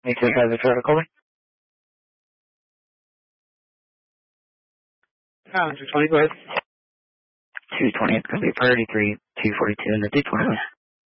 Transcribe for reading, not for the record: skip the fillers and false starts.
Make sure you have the traffic call me. 220, go ahead. 220, it's going to be priority 3, 242 in the 220.